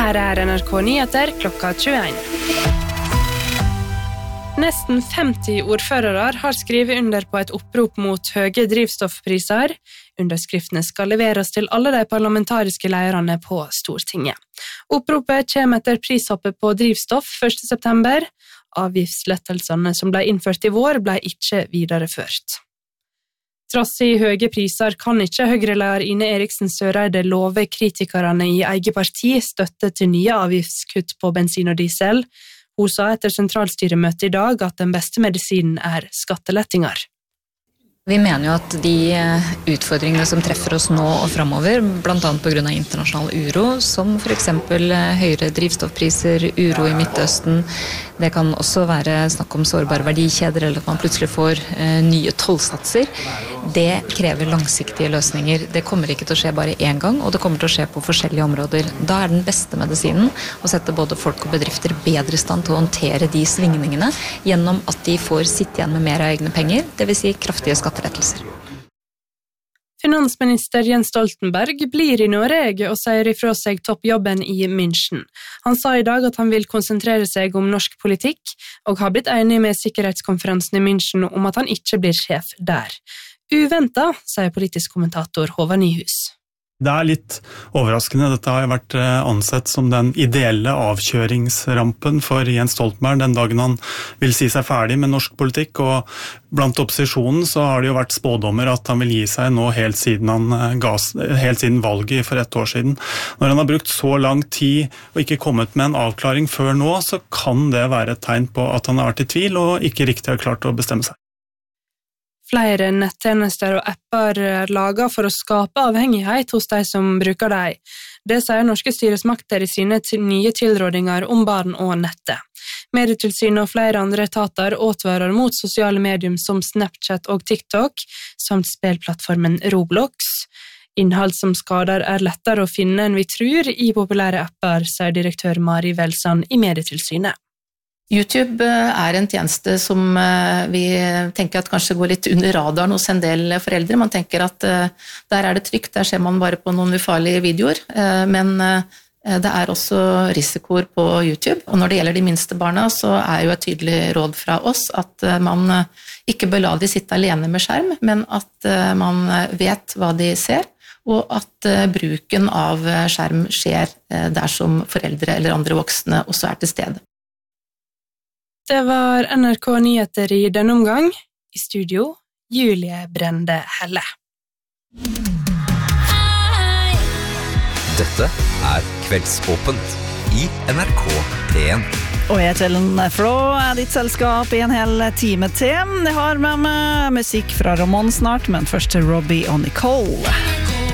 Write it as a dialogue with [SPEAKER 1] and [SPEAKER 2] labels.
[SPEAKER 1] Her NRK Nyheter klokka 21. Nesten 50 ordførere har skrevet under på et opprop mot høye drivstoffpriser. Underskriftene skal leveres til alle de parlamentariske lederne på Stortinget. Oppropet kommer etter prishoppet på drivstoff 1. september. Avgiftslettelsene som ble innført i vår ble ikke videreført. Trass i høye priser kan ikke Høyre-leder Ine Eriksen Søreide love kritikerne i eget parti støtte til nye avgiftskutt på bensin og diesel. Hun sa etter sentralstyremøtet i dag at den beste medisinen skattelettinger.
[SPEAKER 2] Vi mener jo at de utfordringene som treffer oss nå og fremover, blant annet på grunn av internasjonal uro, som for eksempel høyere drivstoffpriser, uro i Midtøsten, det kan også være snakk om sårbare verdikjeder eller at man plutselig får nye tollsatser. Det krever langsiktige løsninger. Det kommer ikke til å skje bare en gang, og det kommer til å skje på forskjellige områder. Da den beste medisinen å sette både folk og bedrifter bedre i stand til å håndtere de svingningene gjennom at de får sitte igjen med mer av egne penger, det vil si kraftige skattelettelser.
[SPEAKER 1] Finansminister Jens Stoltenberg blir i Norge og sier ifra seg toppjobben i München. Han sa i dag at han vil konsentrere seg om norsk politikk, og har blitt enig med sikkerhetskonferansen i München om at han ikke blir sjef der. Uventet, sier politisk kommentator Håvard Nyhus.
[SPEAKER 3] Det litt overraskende. Dette har vært ansett som den ideelle avkjøringsrampen for Jens Stoltenberg den dagen han vil si seg ferdig med norsk politikk, og blant opposisjonen så har det jo vært spådommer at han vil gi seg nå helt siden valget for 1 år siden. Når han har brukt så lang tid og ikke kommet med en avklaring før nå, så kan det være et tegn på at han har vært i tvil og ikke riktig har klart å bestemme seg.
[SPEAKER 1] Flere nettjenester og apper laget for å skape avhengighet hos de som bruker dem. Det sier norske styresmakter i sine nye tilrådinger om barn og nettet. Medietilsynet og flere andre etater advarer mot sosiale medier som Snapchat og TikTok, samt spillplattformen Roblox. Innhold som skader lettere å finne enn vi tror i populære apper, sier direktør Mari Welsand i Medietilsynet.
[SPEAKER 4] YouTube en tjeneste som vi tenker at kanskje går litt under radaren hos en del foreldre. Man tenker at der det trygt, der ser man bare på noen ufarlige videoer, men det også risikoer på YouTube. Og når det gjelder de minste barna, så jo et tydelig råd fra oss at man ikke bør la de sitte alene med skjerm, men at man vet hva de ser, og at bruken av skjerm skjer dersom foreldre eller andre voksne også til stede.
[SPEAKER 1] Det var NRK Nyheter i denne omgang. I studio, Julie Brende Helle.
[SPEAKER 5] Dette Kveldsåpent i NRK P1.
[SPEAKER 6] Og jeg Ellen Flå ditt selskap i en hel time til. Jeg har med meg musikk fra Ramón snart, men først til Robbie og Nicole.